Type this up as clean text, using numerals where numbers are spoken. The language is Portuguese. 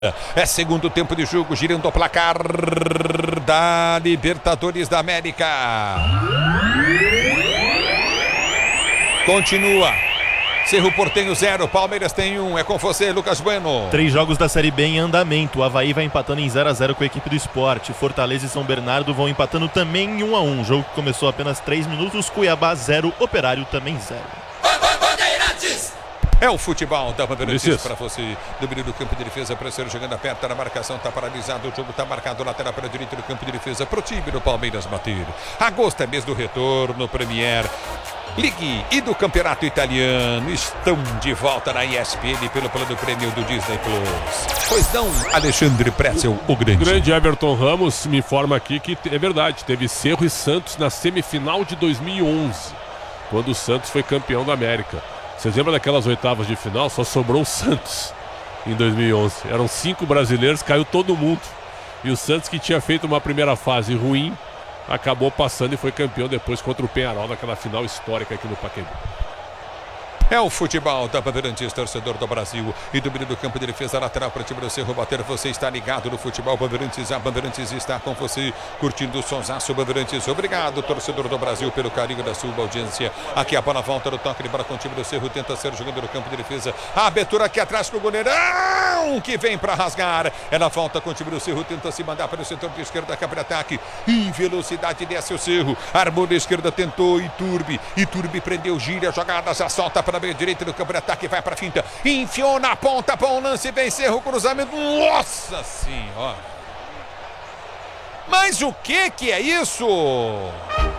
É segundo tempo de jogo, girando o placar da Libertadores da América. Continua. Cerro Porteño 0, Palmeiras tem 1. É com você, Lucas Bueno. 3 jogos da Série B em andamento. O Avaí vai empatando em 0-0 com a equipe do Sport. Fortaleza e São Bernardo vão empatando também em 1-1. O jogo que começou apenas 3 minutos. Cuiabá 0, Operário também 0. É o futebol da Bandeirantes para você. Domínio do campo de defesa, Presser jogando aperta na marcação, tá paralisado. O jogo tá marcado, lateral para a direita do campo de defesa, pro time do Palmeiras bater. Agosto é mês do retorno, Premier League e do Campeonato Italiano estão de volta na ESPN pelo plano prêmio do Disney Plus. Pois não, Alexandre Pretzel, o grande. O grande Everton Ramos me informa aqui que é verdade, teve Cerro e Santos na semifinal de 2011, quando o Santos foi campeão da América. Vocês lembram daquelas oitavas de final? Só sobrou o Santos em 2011. Eram 5 brasileiros, caiu todo mundo. E o Santos, que tinha feito uma primeira fase ruim, acabou passando e foi campeão depois contra o Peñarol naquela final histórica aqui no Pacaembu. É o futebol da Bandeirantes, torcedor do Brasil. E domínio do campo de defesa, lateral para o time do Cerro bater. Você está ligado no futebol Bandeirantes. A Bandeirantes está com você, curtindo o sonsaço Bandeirantes. Obrigado, torcedor do Brasil, pelo carinho da sua audiência. Aqui a bola volta no toque de bola com o time do Cerro. Tenta ser jogando no campo de defesa. A abertura aqui atrás para o goleirão, que vem para rasgar. Ela volta com o time do Cerro. Tenta se mandar para o setor de esquerda, que abre ataque. Em velocidade desce o Cerro. Armou na esquerda, tentou Iturbe prendeu, gira, jogada, já solta para meio direito do campo de ataque, vai para a finta, enfiou na ponta, bom lance, vem Cerro, cruzamento, nossa senhora! Mas o que é isso?